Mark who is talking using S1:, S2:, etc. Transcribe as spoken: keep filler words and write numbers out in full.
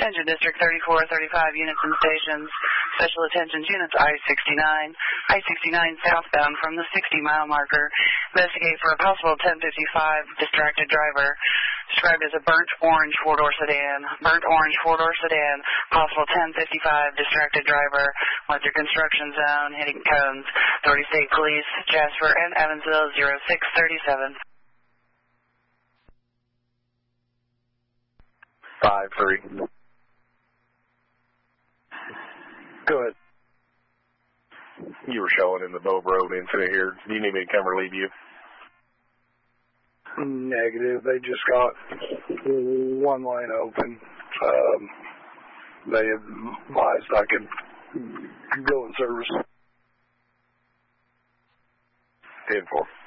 S1: Attention District thirty-four, thirty-five units and stations. Special attention units I sixty-nine. I sixty-nine southbound from the sixty mile marker. Investigate for a possible ten fifty-five distracted driver. Described as a burnt orange four-door sedan. Burnt orange four-door sedan. Possible ten fifty-five distracted driver. Went through construction zone, hitting cones. Authority State Police, Jasper and Evansville, zero six thirty-seven.
S2: Five three. Go ahead. You were showing in the Bove Road incident here. Do you need me to come relieve you?
S3: Negative. They just got one lane open. Um, they advised I could go in service.
S2: ten four.